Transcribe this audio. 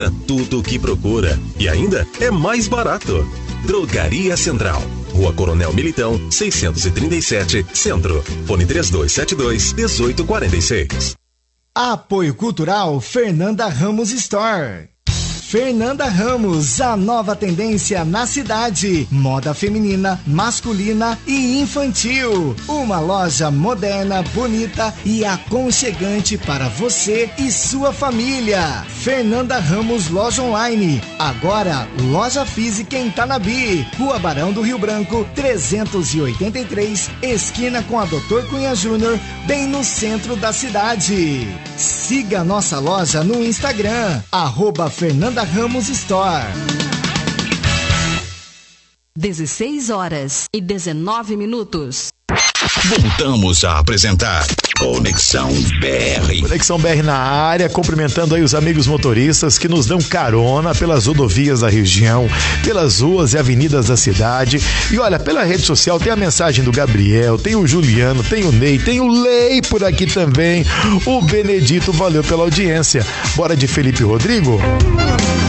Tudo o que procura e ainda é mais barato. Drogaria Central, Rua Coronel Militão, 637, Centro. Fone 3272-1846. Apoio Cultural Fernanda Ramos Store. Fernanda Ramos, a nova tendência na cidade. Moda feminina, masculina e infantil. Uma loja moderna, bonita e aconchegante para você e sua família. Fernanda Ramos Loja Online. Agora, loja física em Tanabi. Rua Barão do Rio Branco, 383, esquina com a Dr. Cunha Júnior, bem no centro da cidade. Siga nossa loja no Instagram, @Fernanda Ramos Store. 16h19. Voltamos a apresentar Conexão BR. Conexão BR na área, cumprimentando aí os amigos motoristas que nos dão carona pelas rodovias da região, pelas ruas e avenidas da cidade. E olha, pela rede social tem a mensagem do Gabriel, tem o Juliano, tem o Ney, tem o Lei por aqui também. O Benedito, valeu pela audiência. Bora de Felipe Rodrigo?